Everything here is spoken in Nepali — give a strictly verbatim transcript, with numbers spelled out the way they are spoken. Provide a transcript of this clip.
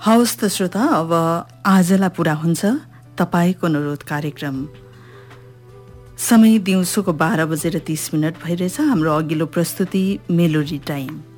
हवस् त श्रोता, अब आजलाई पुरा हुन्छ तपाईँको अनुरोध कार्यक्रम। समय दिउँसोको बाह्र बजेर तीस मिनट भइरहेछ। हाम्रो अघिल्लो प्रस्तुति मेलोडी टाइम।